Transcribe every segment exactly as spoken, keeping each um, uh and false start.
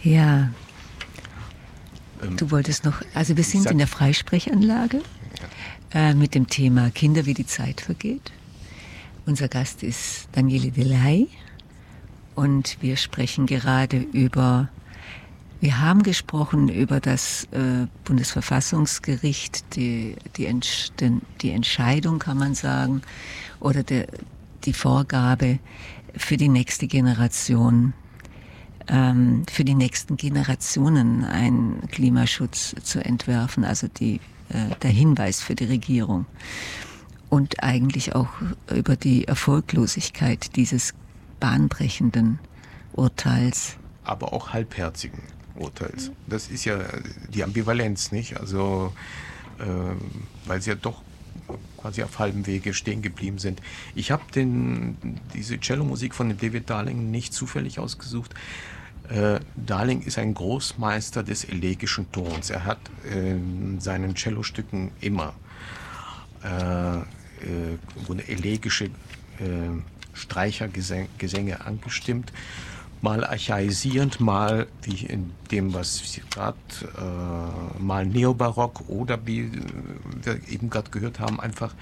Ja, Ähm, du wolltest noch, also wir ich sind sag- in der Freisprechanlage äh, mit dem Thema Kinder, wie die Zeit vergeht. Unser Gast ist Daniele Delay und wir sprechen gerade über, wir haben gesprochen über das äh, Bundesverfassungsgericht, die, die, Entsch, den, die Entscheidung, kann man sagen, oder der, die Vorgabe für die nächste Generation, ähm, für die nächsten Generationen einen Klimaschutz zu entwerfen, also die, äh, der Hinweis für die Regierung. Und eigentlich auch über die Erfolglosigkeit dieses bahnbrechenden Urteils. aber auch halbherzigen Urteils. Das ist ja die Ambivalenz, nicht? Also, äh, weil sie ja doch quasi auf halbem Wege stehen geblieben sind. Ich habe den diese Cello-Musik von dem David Darling nicht zufällig ausgesucht. Äh, Darling ist ein Großmeister des elegischen Tons. Er hat äh, in seinen Cellostücken immer äh, äh, elegische äh, Streichergesänge angestimmt, mal archaisierend, mal wie in dem, was wir gerade äh, mal Neobarock oder wie wir eben gerade gehört haben, einfach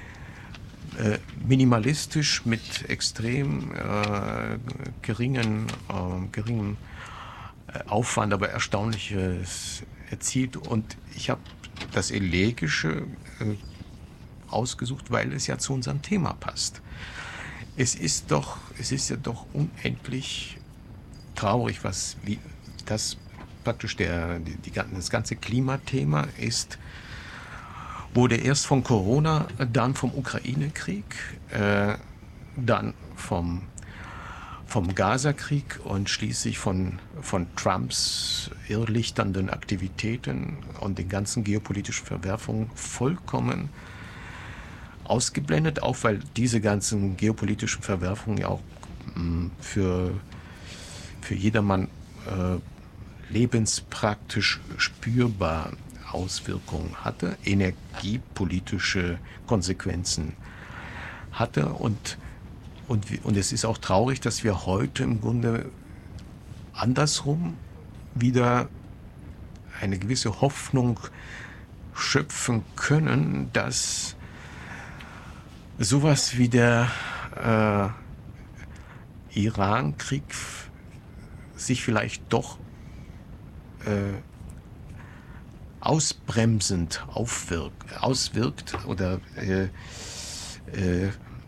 äh, minimalistisch mit extrem äh, geringen, äh, geringem äh, Aufwand, aber Erstaunliches erzielt. Und ich habe das Elegische äh, ausgesucht, weil es ja zu unserem Thema passt. Es ist doch, es ist ja doch unendlich traurig, was wie das praktisch der die, die, das ganze Klimathema ist, wurde erst von Corona, dann vom Ukraine-Krieg, äh, dann vom vom Gaza-Krieg und schließlich von von Trumps irrlichternden Aktivitäten und den ganzen geopolitischen Verwerfungen vollkommen ausgeblendet, auch weil diese ganzen geopolitischen Verwerfungen ja auch mh, für, für jedermann äh, lebenspraktisch spürbar Auswirkungen hatte, energiepolitische Konsequenzen hatte. Und, und, und es ist auch traurig, dass wir heute im Grunde andersrum wieder eine gewisse Hoffnung schöpfen können, dass sowas wie der äh, Iran-Krieg sich vielleicht doch äh, ausbremsend aufwirkt, auswirkt oder äh, äh, äh,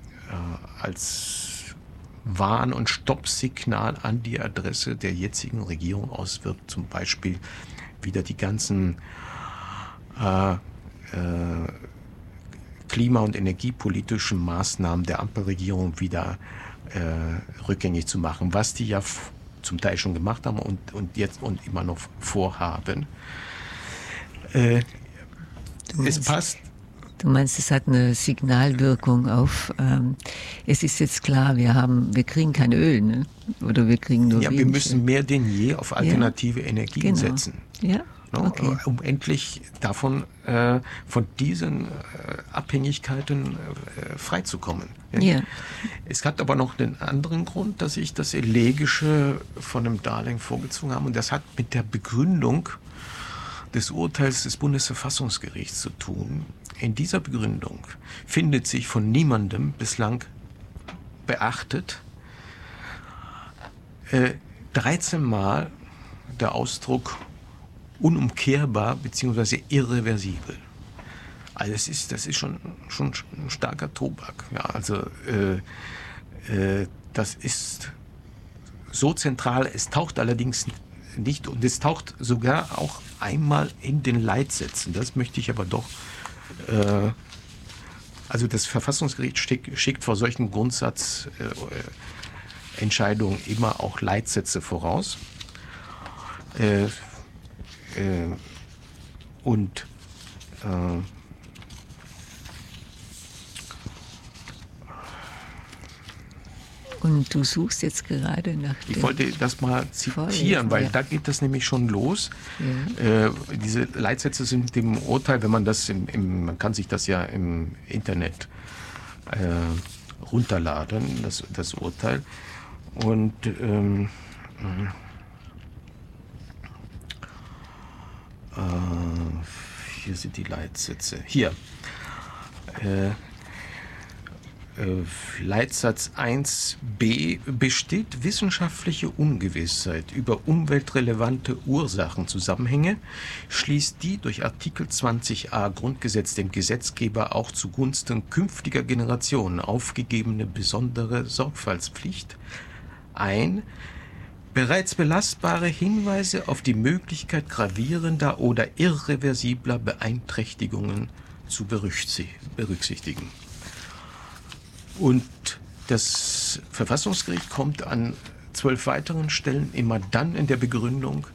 als Warn- und Stoppsignal an die Adresse der jetzigen Regierung auswirkt. Zum Beispiel wieder die ganzen äh, äh, klima- und energiepolitischen Maßnahmen der Ampelregierung wieder äh, rückgängig zu machen, was die ja f- zum Teil schon gemacht haben und, und jetzt und immer noch vorhaben. Äh, es passt. Du meinst, es hat eine Signalwirkung auf, ähm, es ist jetzt klar, wir haben, wir kriegen kein Öl, ne? Oder wir kriegen nur Ja, wenig. wir müssen mehr denn je auf alternative ja, Energien genau. setzen. Ja, No, okay. um endlich davon, äh, von diesen äh, Abhängigkeiten äh, freizukommen. Ja. Es hat aber noch einen anderen Grund, dass ich das Elegische von dem Darling vorgezogen habe. Und das hat mit der Begründung des Urteils des Bundesverfassungsgerichts zu tun. In dieser Begründung findet sich von niemandem bislang beachtet äh, dreizehn Mal der Ausdruck unumkehrbar bzw. irreversibel. Also das ist, das ist schon, schon ein starker Tobak. Ja, also äh, äh, das ist so zentral. Es taucht allerdings nicht und es taucht sogar auch einmal in den Leitsätzen. Das möchte ich aber doch. Äh, also das Verfassungsgericht schickt, schickt vor solchen Grundsatzentscheidungen äh, immer auch Leitsätze voraus. Äh, Äh, und äh, Und du suchst jetzt gerade nach dem... ich wollte das mal zitieren, Vorlesen, weil ja. da geht das nämlich schon los. Ja. Äh, diese Leitsätze sind dem Urteil, wenn man das im, im man kann sich das ja im Internet äh, runterladen, das, das Urteil. Und ähm, Äh, hier sind die Leitsätze. Hier. Äh, Leitsatz eins b: Besteht wissenschaftliche Ungewissheit über umweltrelevante Ursachenzusammenhänge, schließt die durch Artikel zwanzig a Grundgesetz dem Gesetzgeber auch zugunsten künftiger Generationen aufgegebene besondere Sorgfaltspflicht ein, bereits belastbare Hinweise auf die Möglichkeit gravierender oder irreversibler Beeinträchtigungen zu berücksichtigen. Und das Verfassungsgericht kommt an zwölf weiteren Stellen immer dann in der Begründung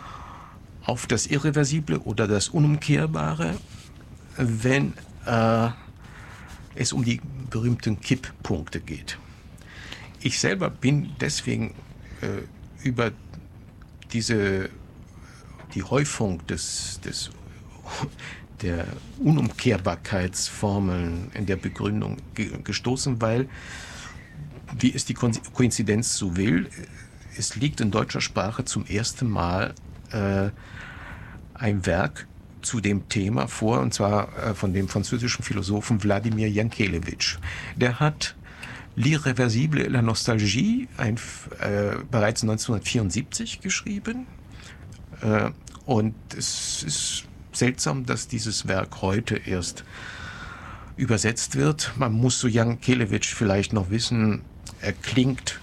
auf das Irreversible oder das Unumkehrbare, wenn äh, es um die berühmten Kipppunkte geht. Ich selber bin deswegen äh, über diese, die Häufung des, des der Unumkehrbarkeitsformeln in der Begründung ge- gestoßen, weil, wie es die Koinzidenz so will, es liegt in deutscher Sprache zum ersten Mal äh, ein Werk zu dem Thema vor, und zwar äh, von dem französischen Philosophen Wladimir Jankelewitsch. Der hat L'Irréversible et la Nostalgie ein, äh, bereits neunzehnhundertvierundsiebzig geschrieben, äh, und es ist seltsam, dass dieses Werk heute erst übersetzt wird. Man muss zu Jankelewitsch vielleicht noch wissen, er klingt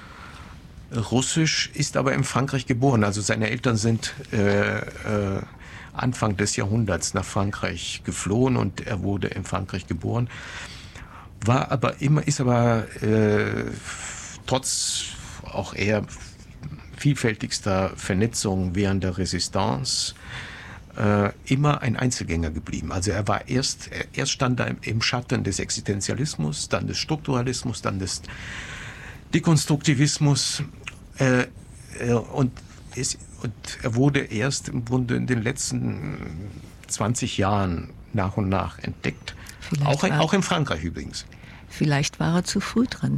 russisch, ist aber in Frankreich geboren. Also seine Eltern sind äh, äh, Anfang des Jahrhunderts nach Frankreich geflohen und er wurde in Frankreich geboren. War aber immer, ist aber äh, trotz auch eher vielfältigster Vernetzung während der Resistance Äh, immer ein Einzelgänger geblieben. Also er war erst, erst stand er im, im Schatten des Existenzialismus, dann des Strukturalismus, dann des Dekonstruktivismus äh, äh, und, ist, und er wurde erst im Grunde in den letzten zwanzig Jahren nach und nach entdeckt. Auch, war, auch in Frankreich übrigens. Vielleicht war er zu früh dran.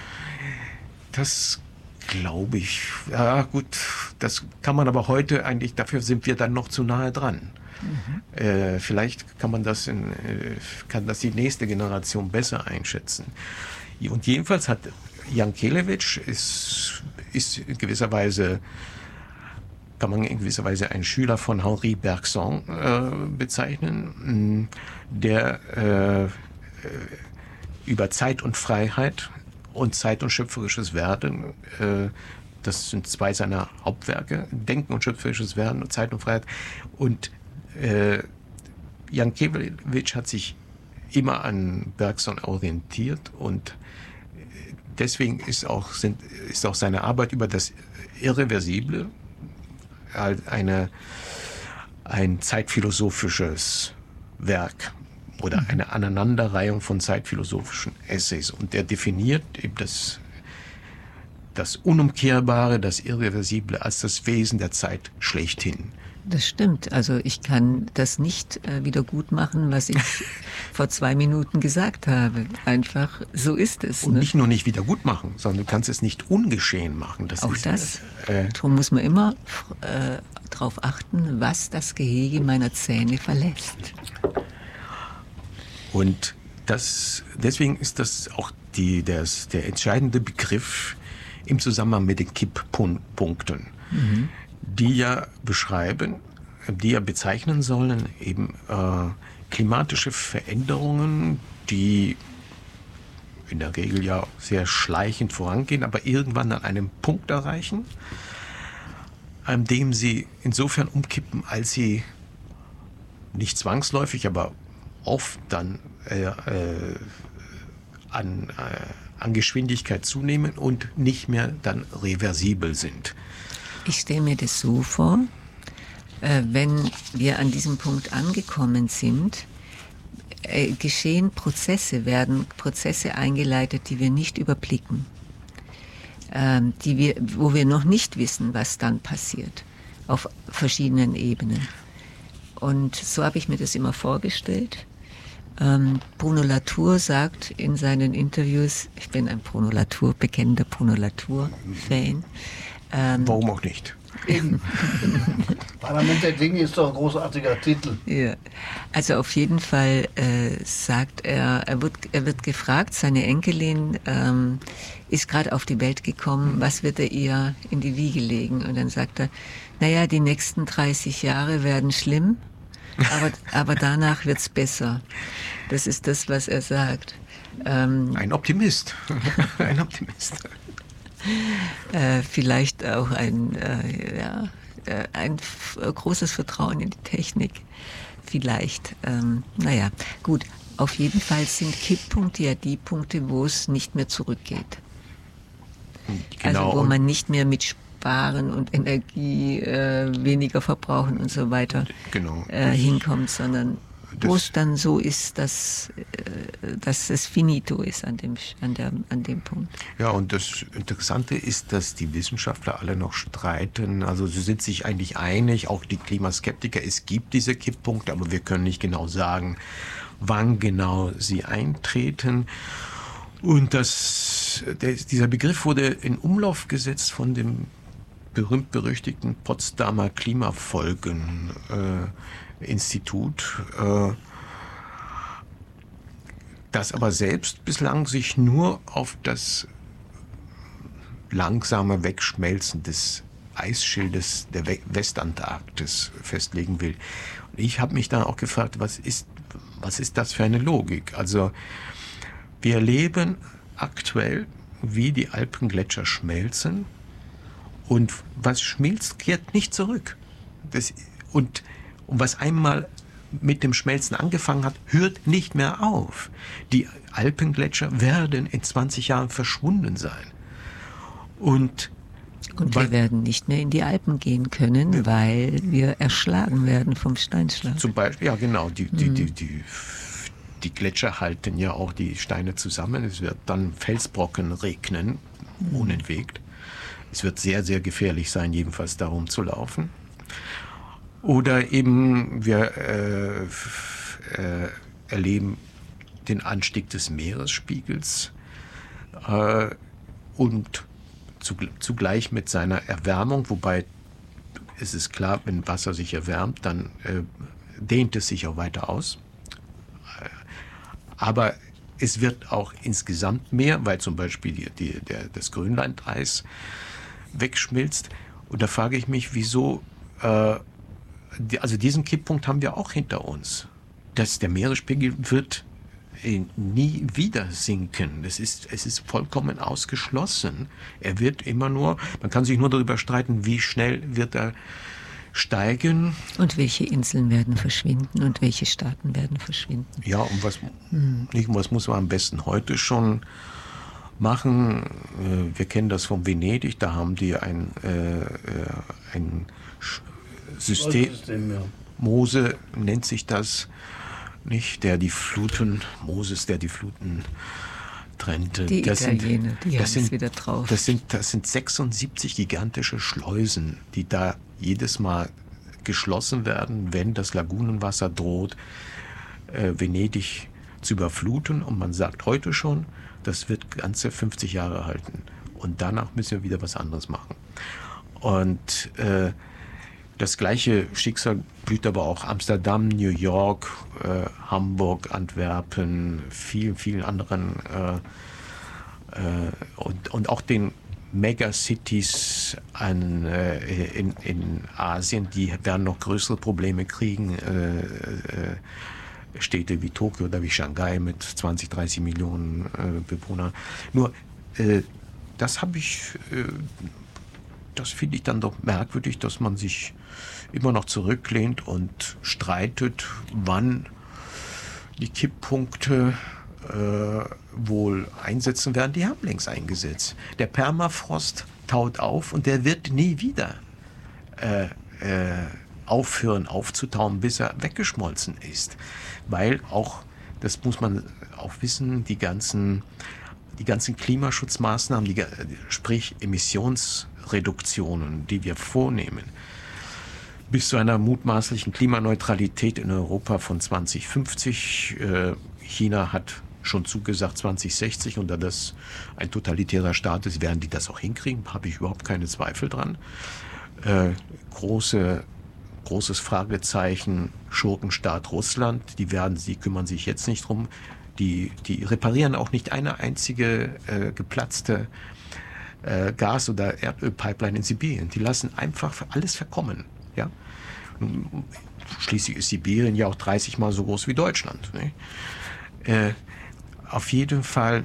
Das glaube ich. Ja gut, das kann man aber heute eigentlich, dafür sind wir dann noch zu nahe dran. Mhm. Äh, vielleicht kann man das in, äh, kann das die nächste Generation besser einschätzen. Und jedenfalls hat Jankelewitsch ist, ist in gewisser Weise, kann man in gewisser Weise einen Schüler von Henri Bergson äh, bezeichnen, der äh, über Zeit und Freiheit und Zeit und schöpferisches Werden, äh, das sind zwei seiner Hauptwerke, Denken und schöpferisches Werden und Zeit und Freiheit. Und äh, Jankelewitsch hat sich immer an Bergson orientiert und deswegen ist auch, sind, ist auch seine Arbeit über das Irreversible eine, ein zeitphilosophisches Werk oder eine Aneinanderreihung von zeitphilosophischen Essays. Und er definiert eben das, das Unumkehrbare, das Irreversible als das Wesen der Zeit schlechthin. Das stimmt. Also ich kann das nicht äh, wieder gut machen, was ich vor zwei Minuten gesagt habe. Einfach, so ist es. Und ne? nicht nur nicht wieder gut machen, sondern du kannst es nicht ungeschehen machen. Das Auch ist das. Äh, Darum muss man immer äh, darauf achten, was das Gehege meiner Zähne verlässt. Und das, deswegen ist das auch die, das, der entscheidende Begriff im Zusammenhang mit den Kipppunkten, mhm. die ja beschreiben, die ja bezeichnen sollen, eben äh, klimatische Veränderungen, die in der Regel ja sehr schleichend vorangehen, aber irgendwann an einem Punkt erreichen, an dem sie insofern umkippen, als sie nicht zwangsläufig, aber oft dann äh, äh, an, äh, an Geschwindigkeit zunehmen und nicht mehr dann reversibel sind. Ich stelle mir das so vor, äh, wenn wir an diesem Punkt angekommen sind, äh, geschehen Prozesse, werden Prozesse eingeleitet, die wir nicht überblicken, äh, die wir, wo wir noch nicht wissen, was dann passiert, auf verschiedenen Ebenen. Und so habe ich mir das immer vorgestellt. Ähm, Bruno Latour sagt in seinen Interviews, ich bin ein Bruno Latour, bekennender Bruno Latour-Fan. Ähm, Warum auch nicht? Parlament der Dinge ist doch ein großartiger Titel. Ja. Also auf jeden Fall äh, sagt er, er wird, er wird gefragt, seine Enkelin ähm, ist gerade auf die Welt gekommen, was wird er ihr in die Wiege legen? Und dann sagt er, naja, die nächsten dreißig Jahre werden schlimm, aber, aber danach wird's besser. Das ist das, was er sagt. Ähm, ein Optimist. ein Optimist. Äh, vielleicht auch ein, äh, ja, äh, ein f- großes Vertrauen in die Technik. Vielleicht. Ähm, naja, gut. Auf jeden Fall sind Kipppunkte ja die Punkte, wo es nicht mehr zurückgeht. Genau. Also wo man nicht mehr mit Sparen und Energie, äh, weniger verbrauchen und so weiter genau. äh, hinkommt, sondern wo es dann so ist, dass, äh, dass es finito ist an dem, an, der, an dem Punkt. Ja, und das Interessante ist, dass die Wissenschaftler alle noch streiten. Also sie sind sich eigentlich einig, auch die Klimaskeptiker, es gibt diese Kipppunkte, aber wir können nicht genau sagen, wann genau sie eintreten. Und das, der, dieser Begriff wurde in Umlauf gesetzt von dem berühmt-berüchtigten Potsdamer Klimafolgen-Institut, äh, das aber selbst bislang sich nur auf das langsame Wegschmelzen des Eisschildes der Westantarktis festlegen will. Und ich habe mich dann auch gefragt, was ist, was ist das für eine Logik? Also wir erleben aktuell, wie die Alpengletscher schmelzen, und was schmilzt, kehrt nicht zurück. Das, und, und was einmal mit dem Schmelzen angefangen hat, hört nicht mehr auf. Die Alpengletscher werden in zwanzig Jahren verschwunden sein. Und, und weil, wir werden nicht mehr in die Alpen gehen können, ja, weil wir erschlagen werden vom Steinschlag. Zum Beispiel, ja genau, die, die, mhm. die, die, die Gletscher halten ja auch die Steine zusammen. Es wird dann Felsbrocken regnen, mhm. unentwegt. Es wird sehr, sehr gefährlich sein, jedenfalls darum zu laufen. Oder eben wir äh, äh, erleben den Anstieg des Meeresspiegels äh, und zugleich mit seiner Erwärmung, wobei es ist klar, wenn Wasser sich erwärmt, dann äh, dehnt es sich auch weiter aus. Aber es wird auch insgesamt mehr, weil zum Beispiel die, die, der, das Grönlandeis wegschmilzt. Und da frage ich mich, wieso, äh, die, also diesen Kipppunkt haben wir auch hinter uns. Dass der Meeresspiegel wird äh, nie wieder sinken. Das ist, es ist vollkommen ausgeschlossen. Er wird immer nur, man kann sich nur darüber streiten, wie schnell wird er steigen. Und welche Inseln werden verschwinden und welche Staaten werden verschwinden. Ja, und was, hm. nicht, was muss man am besten heute schon machen? Wir kennen das von Venedig, da haben die ein, äh, ein System, System ja. Mose nennt sich das, nicht, der die Fluten, Moses, der die Fluten trennte. Die das Italiener, sind, die das haben es sind, wieder drauf. Das sind, das sind sechsundsiebzig gigantische Schleusen, die da jedes Mal geschlossen werden, wenn das Lagunenwasser droht, äh, Venedig zu überfluten. Und man sagt heute schon, das wird ganze fünfzig Jahre halten. Und danach müssen wir wieder was anderes machen. Und äh, das gleiche Schicksal blüht aber auch Amsterdam, New York, äh, Hamburg, Antwerpen, vielen, vielen anderen äh, äh, und, und auch den Megacities an, äh, in, in Asien, die werden noch größere Probleme kriegen. Äh, äh, Städte wie Tokio oder wie Shanghai mit zwanzig, dreißig Millionen äh, Bewohnern. Nur, äh, das habe ich, äh, das finde ich dann doch merkwürdig, dass man sich immer noch zurücklehnt und streitet, wann die Kipppunkte äh, wohl einsetzen werden. Die haben längst eingesetzt. Der Permafrost taut auf und der wird nie wieder äh, äh, aufhören aufzutauen, bis er weggeschmolzen ist. Weil auch, das muss man auch wissen, die ganzen, die ganzen Klimaschutzmaßnahmen, die, sprich Emissionsreduktionen, die wir vornehmen, bis zu einer mutmaßlichen Klimaneutralität in Europa von zwanzig fünfzig. Äh, China hat schon zugesagt zwanzig sechzig, und da das ein totalitärer Staat ist, werden die das auch hinkriegen, habe ich überhaupt keine Zweifel dran. Äh, große großes Fragezeichen, Schurkenstaat Russland, die werden, sie kümmern sich jetzt nicht drum, die, die reparieren auch nicht eine einzige äh, geplatzte äh, Gas- oder Erdölpipeline in Sibirien. Die lassen einfach alles verkommen. Ja? Schließlich ist Sibirien ja auch dreißig Mal so groß wie Deutschland. Ne? Äh, auf jeden Fall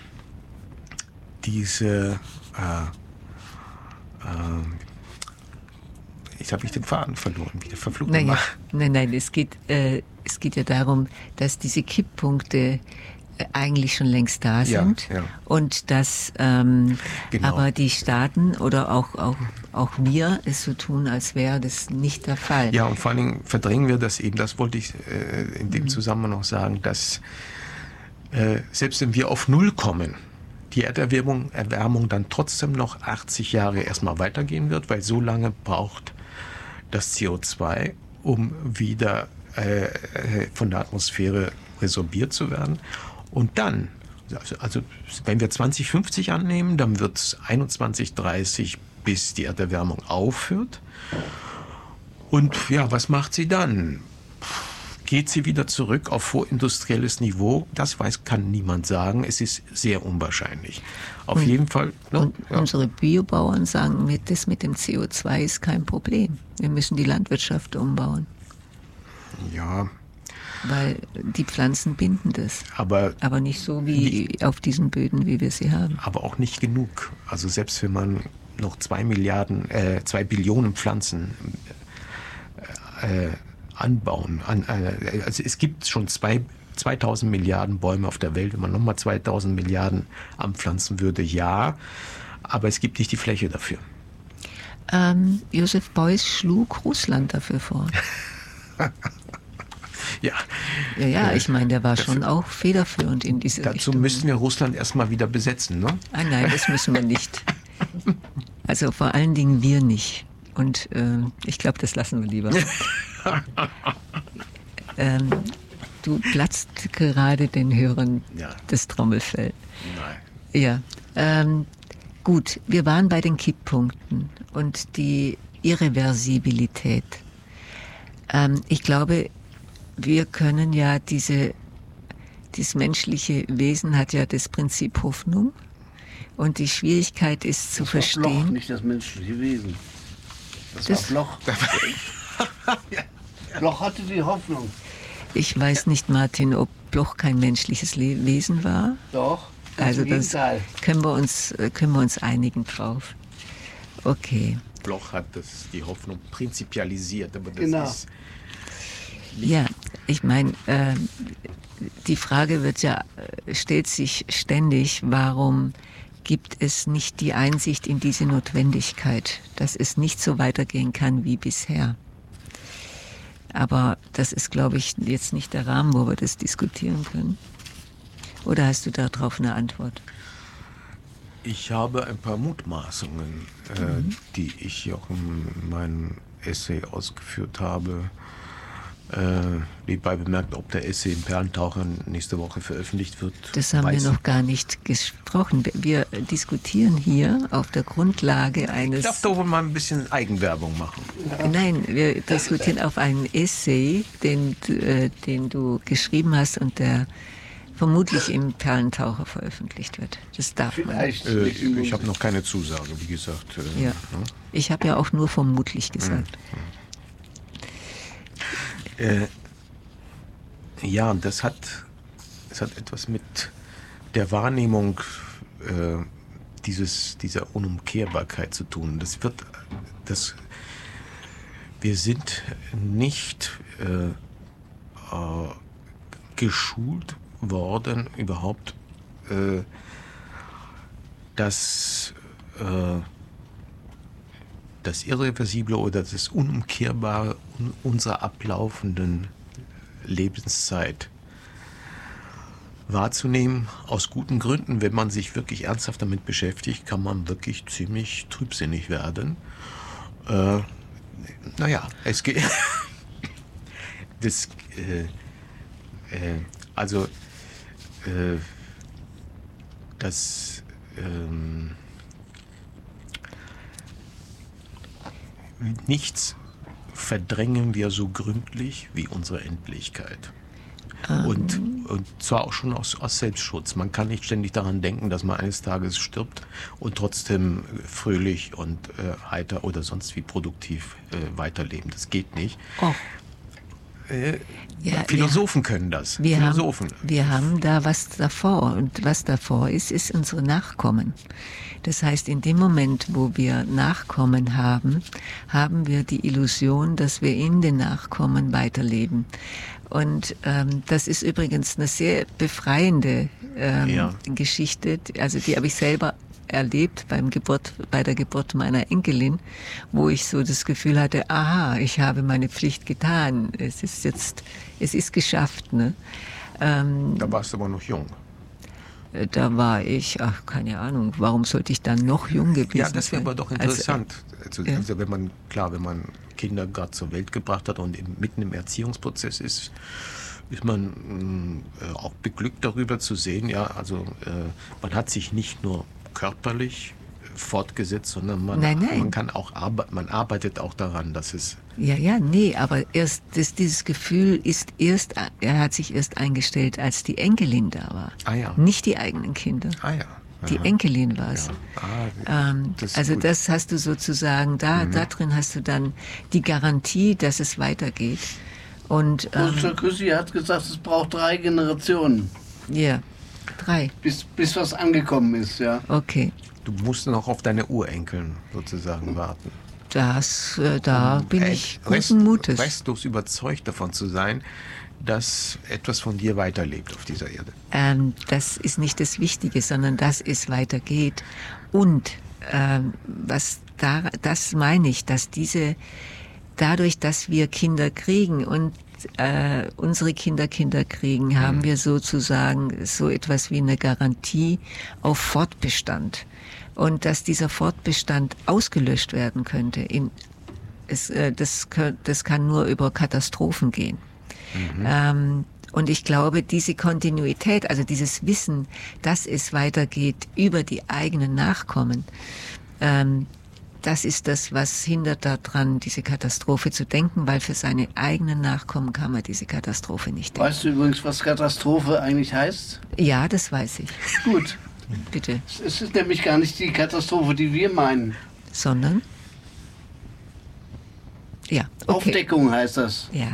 diese äh, äh, jetzt habe ich den Faden verloren, wie der verflucht naja, war. Nein, nein, es geht, äh, es geht ja darum, dass diese Kipppunkte äh, eigentlich schon längst da sind, ja, ja. Und dass ähm, Genau. aber die Staaten oder auch, auch, auch wir es so tun, als wäre das nicht der Fall. Ja, und vor allen Dingen verdrängen wir das eben, das wollte ich äh, in dem mhm. Zusammenhang noch sagen, dass äh, selbst wenn wir auf Null kommen, die Erderwärmung Erwärmung dann trotzdem noch achtzig Jahre erstmal weitergehen wird, weil so lange braucht das C O zwei, um wieder äh, von der Atmosphäre resorbiert zu werden. Und dann, also, also wenn wir zwanzig fünfzig annehmen, dann wird es einundzwanzig dreißig, bis die Erderwärmung aufhört. Und ja, was macht sie dann? Geht sie wieder zurück auf vorindustrielles Niveau? Das weiß, kann niemand sagen. Es ist sehr unwahrscheinlich. Auf und, jeden Fall. Ne? Und ja. unsere Biobauern sagen, mit, das mit dem C O zwei ist kein Problem. Wir müssen die Landwirtschaft umbauen. Ja. Weil die Pflanzen binden das. Aber, aber nicht so wie nicht, auf diesen Böden, wie wir sie haben. Aber auch nicht genug. Also selbst wenn man noch zwei Milliarden, äh, zwei Billionen Pflanzen äh, anbauen. An, äh, also es gibt schon zwei, zweitausend Milliarden Bäume auf der Welt. Wenn man nochmal zweitausend Milliarden anpflanzen würde, ja. Aber es gibt nicht die Fläche dafür. Ähm, Joseph Beuys schlug Russland dafür vor. Ja, ja, ja, ich meine, der war dafür, schon auch federführend in diese dazu Richtung. Dazu müssten wir Russland erstmal wieder besetzen, ne? Ah, nein, das müssen wir nicht. Also vor allen Dingen wir nicht. Und äh, ich glaube, das lassen wir lieber. ähm, du platzt gerade den Hörern ja. das Trommelfell. Nein. Ja. Ähm, gut, wir waren bei den Kipppunkten und die Irreversibilität. Ähm, ich glaube, wir können ja diese, dieses menschliche Wesen hat ja das Prinzip Hoffnung. Und die Schwierigkeit ist zu das verstehen. Das war Bloch, nicht das menschliche Wesen. Das, das war Bloch. Bloch hatte die Hoffnung. Ich weiß nicht, Martin, ob Bloch kein menschliches Le- Wesen war. Doch. Also das können wir uns können wir uns einigen drauf. Okay. Bloch hat das, die Hoffnung prinzipialisiert, aber das genau. ist ja, ich meine, äh, die Frage wird ja stellt sich ständig, warum gibt es nicht die Einsicht in diese Notwendigkeit, dass es nicht so weitergehen kann wie bisher. Aber das ist, glaube ich, jetzt nicht der Rahmen, wo wir das diskutieren können. Oder hast du darauf eine Antwort? Ich habe ein paar Mutmaßungen, äh, mhm. die ich auch in meinem Essay ausgeführt habe. Äh, nebenbei bemerkt, ob der Essay im Perlentaucher nächste Woche veröffentlicht wird. Das haben wir noch gar nicht gesprochen. Wir diskutieren hier auf der Grundlage eines... Ich darf doch wohl mal ein bisschen Eigenwerbung machen. Ja. Nein, wir diskutieren auf einen Essay, den, äh, den du geschrieben hast und der vermutlich im Perlentaucher veröffentlicht wird. Das darf Vielleicht man. Äh, ich habe noch keine Zusage, wie gesagt. Äh, ja. Ne? Ich habe ja auch nur vermutlich gesagt. Mhm. Äh, ja, und das hat, das hat etwas mit der Wahrnehmung äh, dieses, dieser Unumkehrbarkeit zu tun. Das wird, das, wir sind nicht äh, äh, geschult worden, überhaupt äh, das, äh, das Irreversible oder das Unumkehrbare unserer ablaufenden Lebenszeit wahrzunehmen. Aus guten Gründen, wenn man sich wirklich ernsthaft damit beschäftigt, kann man wirklich ziemlich trübsinnig werden. Äh, naja, es geht... das, äh, äh, also, äh, das... Ähm, nichts verdrängen wir so gründlich wie unsere Endlichkeit. Und, und zwar auch schon aus, aus Selbstschutz. Man kann nicht ständig daran denken, dass man eines Tages stirbt und trotzdem fröhlich und äh, heiter oder sonst wie produktiv äh, weiterleben. Das geht nicht. Oh. Äh, Ja, Philosophen wir, können das. Wir Philosophen. Haben, wir haben da was davor. Und was davor ist, ist unsere Nachkommen. Das heißt, in dem Moment, wo wir Nachkommen haben, haben wir die Illusion, dass wir in den Nachkommen weiterleben. Und ähm, das ist übrigens eine sehr befreiende ähm, ja. Geschichte. Also die habe ich selber erlebt beim Geburt, bei der Geburt meiner Enkelin, wo ich so das Gefühl hatte, aha, ich habe meine Pflicht getan. Es ist jetzt, es ist geschafft. Ne? Ähm, da warst du aber noch jung. Da war ich, ach, keine Ahnung, warum sollte ich dann noch jung gewesen sein? Ja, das wäre aber doch interessant. Also, ja. also wenn man, klar, wenn man Kinder gerade zur Welt gebracht hat und im, mitten im Erziehungsprozess ist, ist man äh, auch beglückt darüber zu sehen, ja, also äh, man hat sich nicht nur körperlich fortgesetzt, sondern man, nein, nein. man kann auch arbe- man arbeitet auch daran, dass es ja ja nee, aber erst das, dieses Gefühl ist erst er hat sich erst eingestellt, als die Enkelin da war, ah, ja. nicht die eigenen Kinder. Ah ja. Die Enkelin war es. Ja. Ah, ähm, das also gut. das hast du sozusagen da mhm. da drin hast du dann die Garantie, dass es weitergeht. Und ähm, Sarkozy hat gesagt, es braucht drei Generationen. Ja, drei. Bis, bis was angekommen ist, ja. Okay. Du musst noch auf deine Urenkeln sozusagen warten. Das, äh, da bin äh, ich rest, guten Mutes. Restlos überzeugt davon zu sein, dass etwas von dir weiterlebt auf dieser Erde. Ähm, das ist nicht das Wichtige, sondern dass es weitergeht. Und ähm, was da, das meine ich, dass diese, dadurch, dass wir Kinder kriegen und äh, unsere Kinder Kinder kriegen, mhm. haben wir sozusagen so etwas wie eine Garantie auf Fortbestand. Und dass dieser Fortbestand ausgelöscht werden könnte, in, es, äh, das, das kann nur über Katastrophen gehen. Mhm. Ähm, und ich glaube, diese Kontinuität, also dieses Wissen, dass es weitergeht über die eigenen Nachkommen, ähm, das ist das, was hindert daran, diese Katastrophe zu denken, weil für seine eigenen Nachkommen kann man diese Katastrophe nicht denken. Weißt du übrigens, was Katastrophe eigentlich heißt? Ja, das weiß ich. Gut. Bitte. Es ist nämlich gar nicht die Katastrophe, die wir meinen. Sondern? Ja, okay. Aufdeckung heißt das. Ja.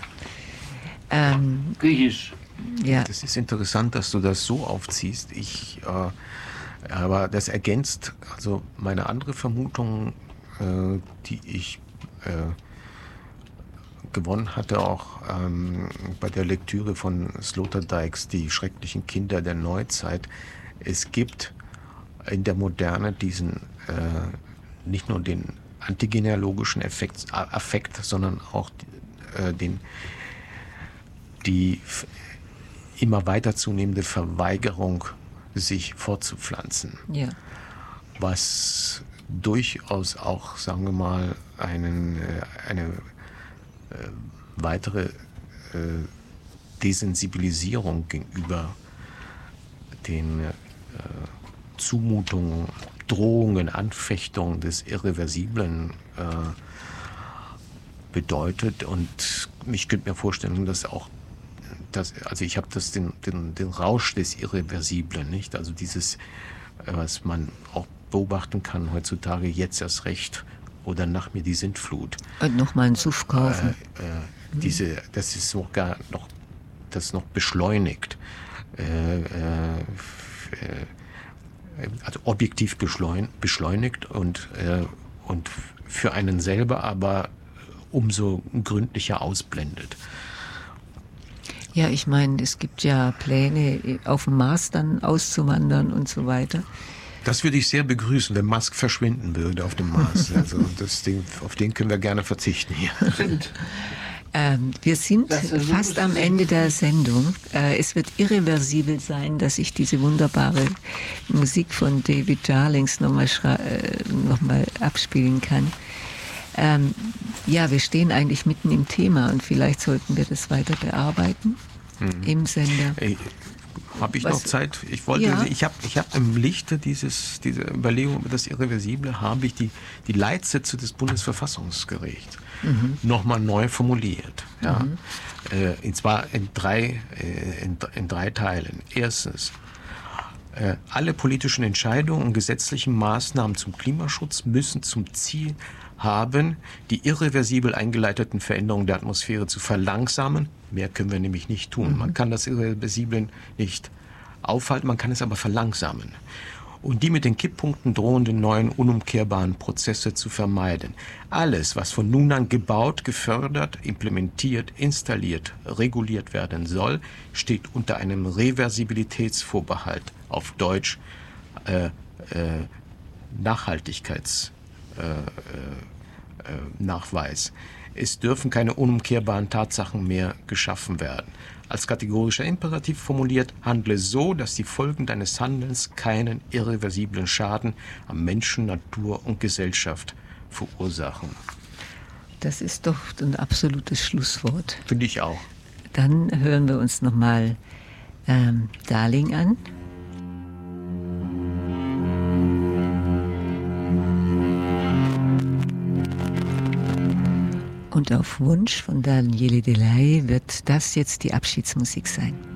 Ähm, Griechisch. Ja. Das ist interessant, dass du das so aufziehst. Ich, äh, aber das ergänzt also meine andere Vermutung, äh, die ich äh, gewonnen hatte, auch ähm, bei der Lektüre von Sloterdijks, Die schrecklichen Kinder der Neuzeit. Es gibt in der Moderne diesen, äh, nicht nur den antigenealogischen Effekt, Affekt, sondern auch äh, den, die f- immer weiter zunehmende Verweigerung, sich fortzupflanzen. Ja. Was durchaus auch, sagen wir mal, einen, äh, eine äh, weitere äh, Desensibilisierung gegenüber den äh, Zumutungen, Drohungen, Anfechtungen des Irreversiblen äh, bedeutet. Und ich könnte mir vorstellen, dass auch das, also ich habe das den, den, den Rausch des Irreversiblen, nicht? Also dieses, was man auch beobachten kann heutzutage, jetzt erst recht oder nach mir die Sintflut. Und nochmal einen Suff kaufen. Äh, äh, diese, das ist sogar noch, das noch beschleunigt. Äh, äh, also objektiv beschleunigt und, äh, und für einen selber aber umso gründlicher ausblendet. Ja, ich meine, es gibt ja Pläne, auf dem Mars dann auszuwandern und so weiter. Das würde ich sehr begrüßen, wenn Musk verschwinden würde auf dem Mars. Also das Ding, auf den können wir gerne verzichten hier. Ähm, wir sind fast am Ende der Sendung. Äh, es wird irreversibel sein, dass ich diese wunderbare Musik von David Jarlings nochmal äh, noch mal abspielen kann. Ähm, ja, wir stehen eigentlich mitten im Thema und vielleicht sollten wir das weiter bearbeiten mhm. im Sender. Ey, Habe ich Was? noch Zeit? Ich wollte, Ja. ich habe, ich habe im Lichte dieses, dieser Überlegung über das Irreversible habe ich die, die Leitsätze des Bundesverfassungsgerichts mhm. nochmal neu formuliert. Ja. Mhm. Äh, und zwar in drei, äh, in, in drei Teilen. Erstens, äh, alle politischen Entscheidungen und gesetzlichen Maßnahmen zum Klimaschutz müssen zum Ziel haben, die irreversibel eingeleiteten Veränderungen der Atmosphäre zu verlangsamen. Mehr können wir nämlich nicht tun. Mhm. Man kann das Irreversible nicht aufhalten, man kann es aber verlangsamen. Und die mit den Kipppunkten drohenden neuen unumkehrbaren Prozesse zu vermeiden. Alles, was von nun an gebaut, gefördert, implementiert, installiert, reguliert werden soll, steht unter einem Reversibilitätsvorbehalt, auf Deutsch äh, äh, Nachhaltigkeits Nachweis. Es dürfen keine unumkehrbaren Tatsachen mehr geschaffen werden. Als kategorischer Imperativ formuliert, handle so, dass die Folgen deines Handelns keinen irreversiblen Schaden am Menschen, Natur und Gesellschaft verursachen. Das ist doch ein absolutes Schlusswort. Finde ich auch. Dann hören wir uns nochmal ähm, Darling an. Und auf Wunsch von Daniele Delay wird das jetzt die Abschiedsmusik sein.